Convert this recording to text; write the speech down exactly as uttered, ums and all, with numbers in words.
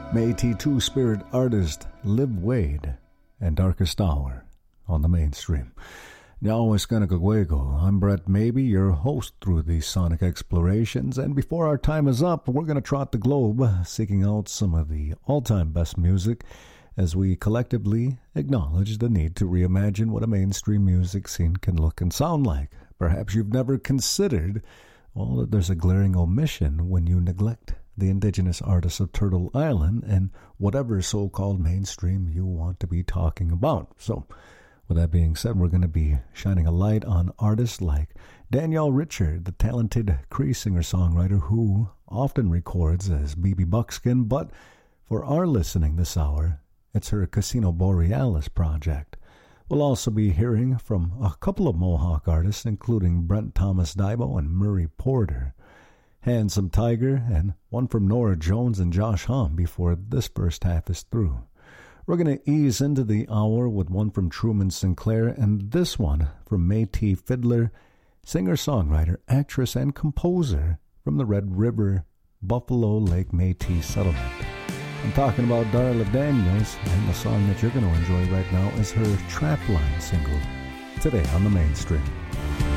Métis two-spirit artist Liv Wade and Darkest Hour on the mainstream. Nyaweskanakagwego. I'm Brett Maybe, your host through these sonic explorations, and before our time is up, we're going to trot the globe, seeking out some of the all-time best music as we collectively acknowledge the need to reimagine what a mainstream music scene can look and sound like. Perhaps you've never considered, well, that there's a glaring omission when you neglect the indigenous artists of Turtle Island and whatever so-called mainstream you want to be talking about. So, with that being said, we're going to be shining a light on artists like Danielle Richard, the talented Cree singer-songwriter who often records as B B Buckskin, but for our listening this hour, it's her Casino Borealis project. We'll also be hearing from a couple of Mohawk artists, including Brent Thomas Dibo and Murray Porter, Handsome Tiger, and one from Nora Jones and Josh Hom before this first half is through. We're going to ease into the hour with one from Truman Sinclair and this one from Métis fiddler, singer-songwriter, actress, and composer from the Red River, Buffalo Lake Métis settlement. I'm talking about Darla Daniels, and the song that you're going to enjoy right now is her Trapline single, today on the mainstream.